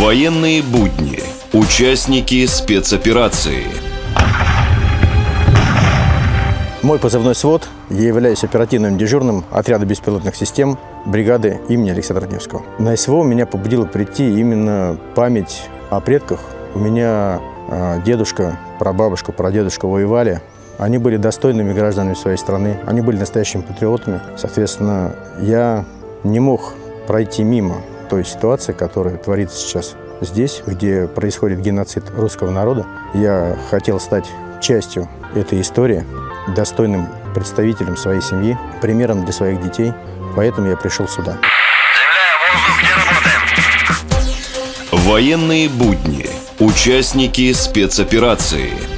Военные будни. Участники спецоперации. Мой позывной «Свод». Я являюсь оперативным дежурным отряда беспилотных систем бригады имени Александра Невского. На СВО меня побудило прийти именно память о предках. У меня дедушка, прабабушка, прадедушка воевали. Они были достойными гражданами своей страны, они были настоящими патриотами. Соответственно, я не мог пройти мимо той ситуации, которая творится сейчас здесь, где происходит геноцид русского народа. Я хотел стать частью этой истории, достойным представителем своей семьи, примером для своих детей, поэтому я пришел сюда. Военные будни. Участники спецоперации.